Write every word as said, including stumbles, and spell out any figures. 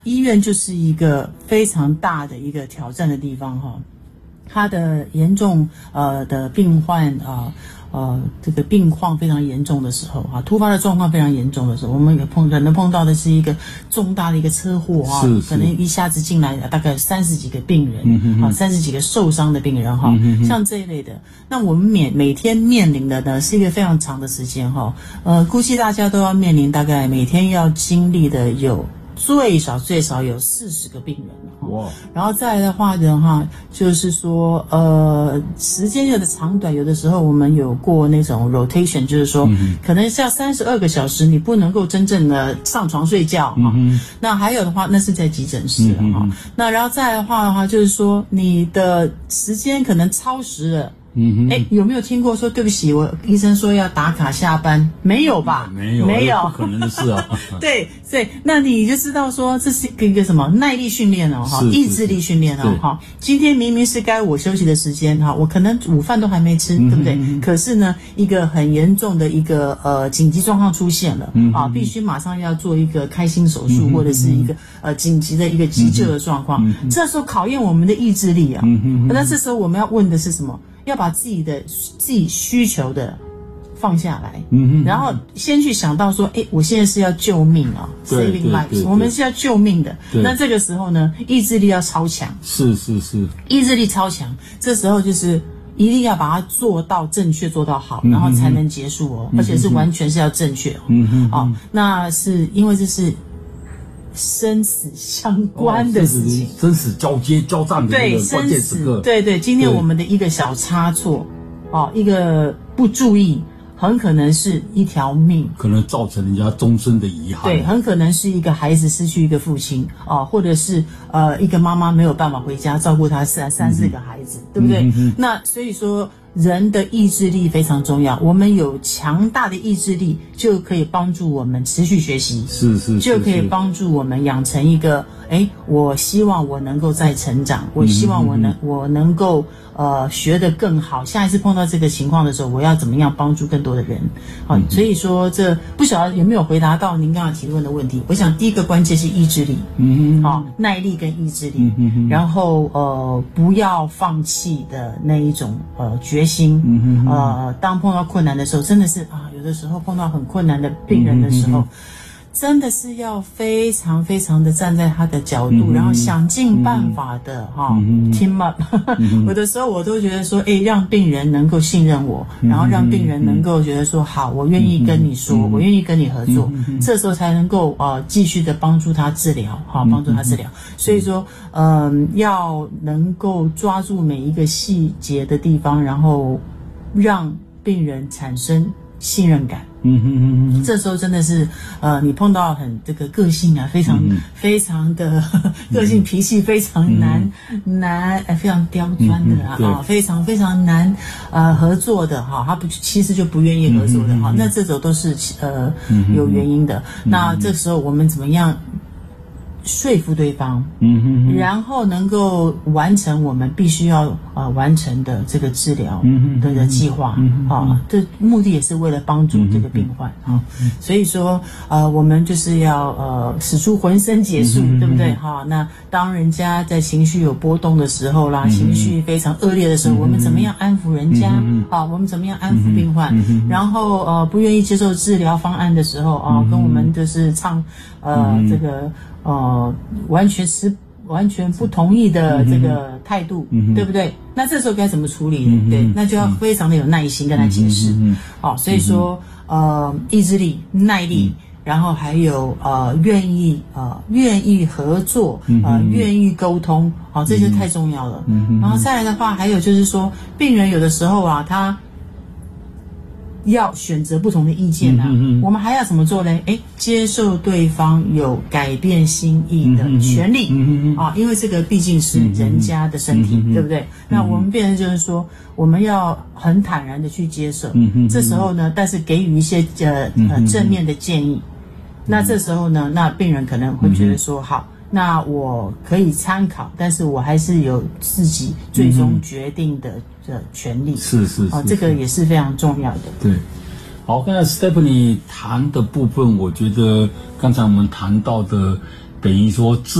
医院就是一个非常大的一个挑战的地方哈，它的严重呃的病患啊呃这个病况非常严重的时候啊，突发的状况非常严重的时候，我们有碰可能碰到的是一个重大的一个车祸啊， 是是可能一下子进来大概三十几个病人， 嗯哼哼啊，三十几个受伤的病人哈， 嗯哼哼像这一类的，那我们每每天面临的呢是一个非常长的时间哈，呃，估计大家都要面临大概每天要经历的有。最少最少有四十个病人，哇！然后再来的话呢，哈，就是说，呃，时间有的长短，有的时候我们有过那种 rotation， 就是说，嗯、可能是要三十二个小时，你不能够真正的上床睡觉哈、嗯。那还有的话，那是在急诊室哈、嗯。那然后再来的话的话，就是说你的时间可能超时了。嗯哼，哎，有没有听过说对不起，我医生说要打卡下班？没有吧？ 没有， 没有， 不可能的事啊。 对，所以那你就知道说这是一个一个什么耐力训练哦，哈，意志力训练哦，哈。今天明明是该我休息的时间哈，我可能午饭都还没吃，对不对？嗯、可是呢，一个很严重的一个呃紧急状况出现了、嗯、啊，必须马上要做一个开心手术、嗯、或者是一个呃紧急的一个急救的状况，嗯、这时候考验我们的意志力啊。嗯、那这时候我们要问的是什么？要把自己的自己需求的放下来，嗯，然后先去想到说，哎，我现在是要救命啊 ，saving lives， 我们是要救命的。那这个时候呢，意志力要超强， 是是是， 意志力超强。这时候就是一定要把它做到正确，做到好，然后才能结束哦，嗯、而且是完全是要正确哦。嗯嗯，哦，那是因为这是。生死相关的事情， 哦、生死交接交战的这个关键时刻， 对对，今天我们的一个小差错，哦，一个不注意，很可能是一条命， 可能造成人家终身的遗憾。 对，很可能是一个孩子失去一个父亲，哦，或者是呃一个妈妈没有办法回家照顾他三三四个孩子，嗯、对不对？嗯、那所以说。人的意志力非常重要，我们有强大的意志力，就可以帮助我们持续学习， 是 是, 是， 就可以帮助我们养成一个，哎，我希望我能够再成长，我希望我能、嗯、我能够呃学得更好，下一次碰到这个情况的时候，我要怎么样帮助更多的人？好、嗯，所以说这不晓得有没有回答到您刚刚提问的问题？我想第一个关键是意志力，嗯，好、哦，耐力跟意志力，嗯、然后呃不要放弃的那一种呃决。决心，嗯、呃，当碰到困难的时候，真的是啊，有的时候碰到很困难的病人的时候，嗯、真的是要非常非常的站在他的角度，嗯、然后想尽办法的哈、嗯、，team up。嗯、有的时候我都觉得说，哎，让病人能够信任我，嗯、然后让病人能够觉得说，好，我愿意跟你说，嗯、我愿意跟你合作，嗯、这时候才能够呃继续的帮助他治疗，哈，帮助他治疗。嗯、所以说。嗯，要能够抓住每一个细节的地方，然后让病人产生信任感。嗯哼嗯哼，这时候真的是，呃，你碰到很这个个性啊，非常、嗯、非常的个性脾气非常难、嗯、难，呃，非常刁钻的啊，嗯、啊非常非常难呃合作的哈，他不其实就不愿意合作的哈，嗯、那这种都是呃、嗯、有原因的。嗯、那这时候我们怎么样？说服对方，嗯哼哼，然后能够完成我们必须要呃完成的这个治疗的的计划啊，这目的也是为了帮助这个病患啊，所以说呃我们就是要呃使出浑身解数，对不对哈？那当人家在情绪有波动的时候啦，情绪非常恶劣的时候，我们怎么样安抚人家啊？我们怎么样安抚病患？然后呃不愿意接受治疗方案的时候啊，跟我们就是唱呃这个。呃，完全是完全不同意的这个态度，嗯、对不对？那这时候该怎么处理呢？嗯、对，那就要非常的有耐心跟他解释。嗯哦，所以说，呃，意志力、耐力，嗯、然后还有呃，愿意呃，愿意合作，呃，愿意沟通，好、哦，这些太重要了。嗯、然后再来的话，还有就是说，病人有的时候啊，他。要选择不同的意见啊，嗯嗯、我们还要怎么做呢？哎，接受对方有改变心意的权利，嗯嗯、啊，因为这个毕竟是人家的身体，嗯、对不对？嗯、那我们变成就是说，我们要很坦然的去接受，嗯、这时候呢，但是给予一些呃呃正面的建议，嗯、那这时候呢，那病人可能会觉得说，嗯、好。那我可以参考，但是我还是有自己最终决定的的权利。 是是是， 哦，这个也是非常重要的。 对，好，刚才 Stephanie 谈的部分，我觉得刚才我们谈到的等于说自